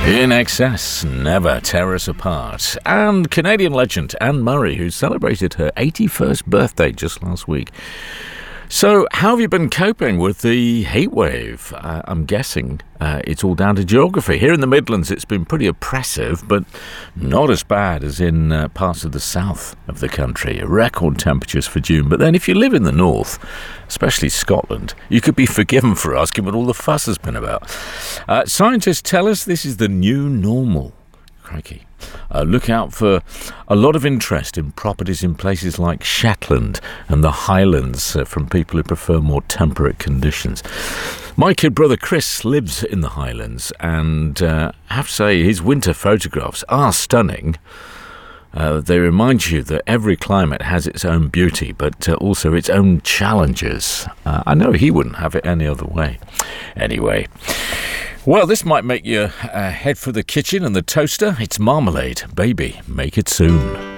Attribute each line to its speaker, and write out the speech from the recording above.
Speaker 1: In Excess, Never Tear Us Apart. And Canadian legend Anne Murray, who celebrated her 81st birthday just last week. So, how have you been coping with the heat wave? I'm guessing it's all down to geography. Here in the Midlands, it's been pretty oppressive, but not as bad as in parts of the south of the country. Record temperatures for June. But then if you live in the north, especially Scotland, you could be forgiven for asking what all the fuss has been about. Scientists tell us this is the new normal. Crikey. Look out for a lot of interest in properties in places like Shetland and the Highlands from people who prefer more temperate conditions. My kid brother Chris lives in the Highlands, and I have to say his winter photographs are stunning. They remind you that every climate has its own beauty, but also its own challenges. I know he wouldn't have it any other way. Anyway, well, this might make you head for the kitchen and the toaster. It's Marmalade. Baby, make it soon.